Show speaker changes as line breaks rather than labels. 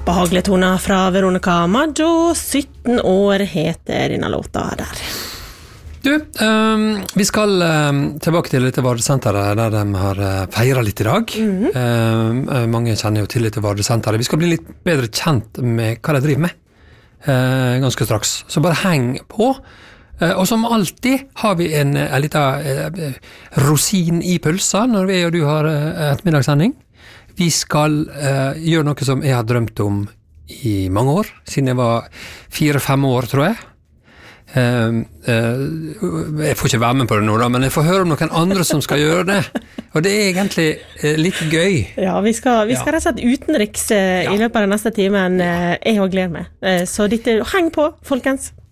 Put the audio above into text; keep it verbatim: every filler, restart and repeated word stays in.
Behagelige toner fra Veronica Maggio, sytten år heter denne låta der.
Du, um, vi skal um, tilbake til Lite Vardesenteret, der de har uh, feiret litt i dag. Mm-hmm. Um, mange kjenner jo til Lite Vardesenteret. Vi skal bli litt bedre kjent med hva de driver med, uh, ganske straks. Så bare heng på. Uh, og som alltid har vi en, en liten uh, rosin i pølsa når vi og du har uh, et middagssending. Vi skal uh, gjøre noe som jeg har drømt om i mange år, siden jeg var fire-fem år, tror jeg. Uh, uh, jeg får ikke være med på det nå da, men jeg får høre om noen andre som skal gjøre det, og det er egentlig uh, litt gøy.
Ja, vi skal, vi skal rett og slett utenriks uh, ja. I løpet av den neste timen. Uh, jeg har gleder meg. Uh, så dette, heng på, folkens!